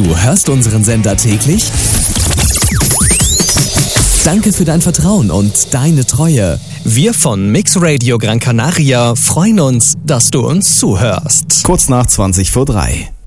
Du hörst unseren Sender täglich? Danke für dein Vertrauen und deine Treue. Wir von Mix Radio Gran Canaria freuen uns, dass du uns zuhörst. Kurz nach 20 vor 3.